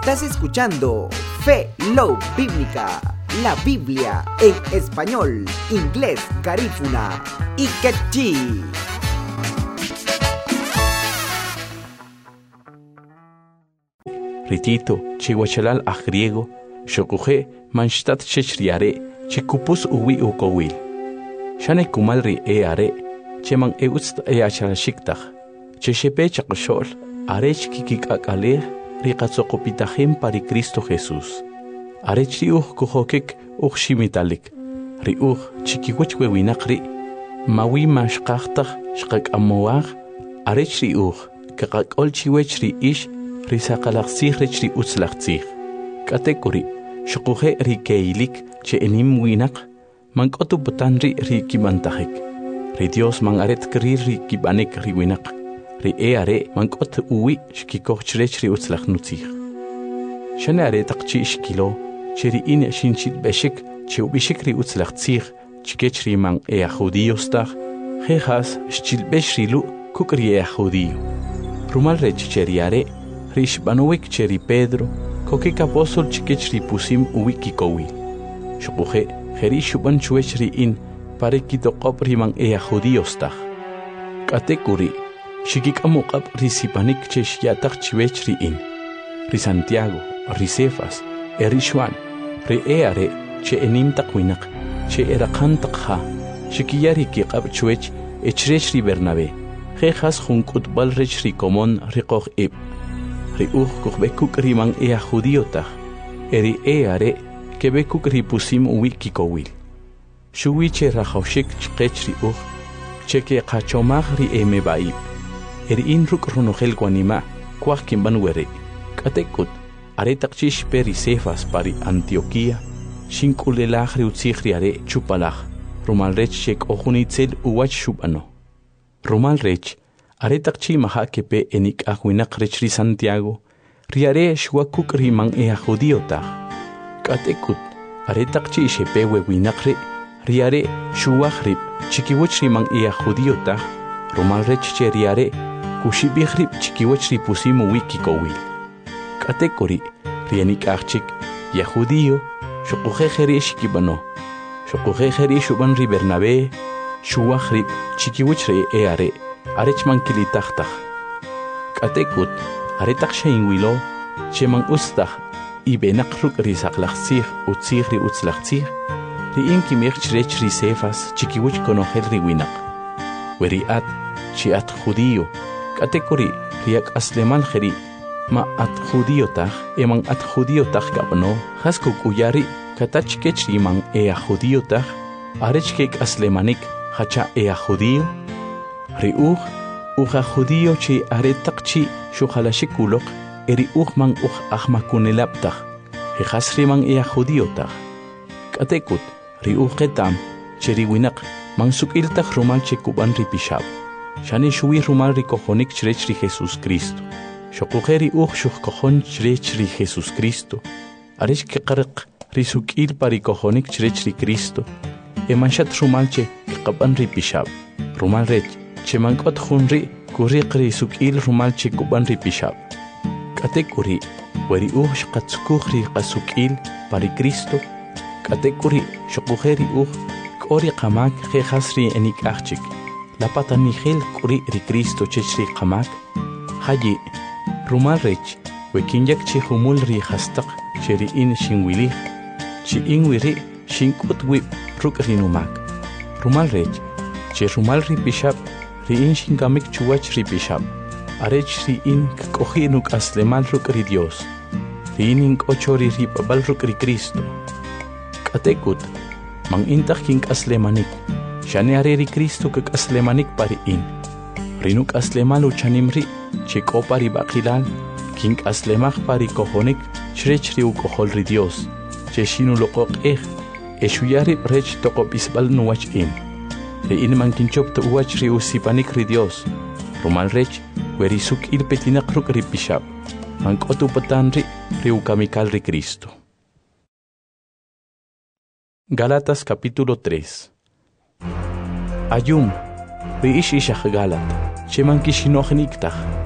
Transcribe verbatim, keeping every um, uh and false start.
Estás escuchando Fe Love Bíblica, la Biblia en español, inglés, garífuna y quechí. Ritito, chihuachalal a griego, shokuje, manshtat chechriare, chikupus uwi ukowil. Shane kumalri e are, cheman e utst e achalashiktak, cheshepe chakshol, are chikik akale, riqatsokopitajem pari Cristo Jesús. Are chiuh kuhokik uxhimitalik, riuh chikiwachwe winakri, mawi mashkachtak, shkak amoag, are chiuh, kakakol chiwechri ish, risaqalaxsih rechri utzlaxsih. Katekuri, shukuje rikeilik, che enim winak, mankotu butanri rikimantajik. Ri Dios man aret kri rikibanik riwinak. Ri e are mankot uwi shkikochrech ri utzlaxnutzih. Shane are taqchi shkilo, cheri in shinchit beshik, che ubishik ri utzlaxsih, chikech ri man e a judíostach, jejas shchilbesh rilu kukri e a judío. Rumal rech cheri are, Rishbanowik cheri Pedro, kokik apostol chikechri pusim uwikikowi. Shukuje, jeri shuban chuechri in, pare kitokop riman ea judíostach. Katekuri, shikik amokap risipanik cheshyatak chuechri in. Ri Santiago, ri Cefas, eri Juan, ri eare, che enim takwinak, che erakantak ha, shikiyari kikap chuech, echrechri Bernabé, jejas junkut balrechri komon rikoch ib. Ri uj kuhbekuk riman ea judíotach, eri eare kebekuk ripusim uwikikowil. Shuwiche rajoshik chkech ri uj, cheke kachomach ri eme baib. Eri inruk runogel guanima, kwaj kimban were. Katekut, aretakchish peri Cefas pari Antioquía, shinkulelach ri utzich ri are chupalach, rumalrech shek ojunitzel uwach shubano. Rumalrech, aretakchi maha kepe enik ahuinak rechri Santiago, riare shwakuk riman ea judíotach. Katekut, aretakchi shepe wewinakre, riare shuwachrib, chikiwach riman ea judíotach, rumalrech che riare, kushibihrib chikiwach ripusimu wikikowil. Katekori, rienik achik, ya judío, shokujejeri shikibano, shokujejeri shuban ri Bernabé, shuwachrib, chikiwach re eare, arechman kilitachtach. Katekut, aretak sheinwilo, cheman ustach, ibenakruk risaqlaxsih, utzih ri utzlaxsih, ri inkimich chrech ri Cefas, chikiwich konogel ri winak. Weri at, chi at judío, katekuri, riak aslemal jeri, ma at judíotach, eman at judíotach kapano, haskuk uyari, katachkech riman ea judíotach, arechkek aslemanik, hacha ea judío, ri uj, uja judío chi aretakchi shujalashikuloq, eri ujman uj ahmakunelaptach, jejas riman ea judíotach. Katekut, ri ujetam, cheri winak, man sukiltach rumal chekuban ri pishab. Shani shuwi rumal ri kojonik chrech ri Jesus Cristo. Shokujeri uj shuj kojon chrech ri Jesus Cristo. Arish keqarq ri sukil pari kojonik chrech ri Cristo. Emanshat rumal che kekaban ri pishab. Rumal rech, che mankot junri kuriqri sukil rumal che kuban ri pishab. Katekuri, weri uj shqatsukujri qasukil pari Cristo. Katekuri, shokujeri uj kori qamak jejasri enik achik. La patanigel kuri ri Cristo chechri qamak. Hayi, rumal rech, wekinyak chi humul ri hastak cheri in shinwilih. Chi inwiri shinkut wip ruk rinumak. Rumal rech, che rumal ri pishab, ri in shingamik chuwach ri pishab. Arech ri in kkohinuk aslemal ruk ri Dios. Ri in ink ochori ri babal ruk ri Cristo. Katekut, mang intak kink aslemanik. Shane are ri Cristo kak aslemanik pari in. Rinuk aslemal uchanimri, che ko pari bakilal, kink aslemach pari kohonik, chrech ri ukohol ri Dios. Che shinu lokok eh, eshuyari rech tokop isbal nuwach in. Ri in man kinchop to uwach ri usipanik ri Dios. Rumal rech, weri suk il petinak ruk ri pishab. Man kotu patanri, ri ukamikal ri Cristo. Gálatas capítulo tres. Ayum, ri ish ishach Galat, cheman kishinojniktach.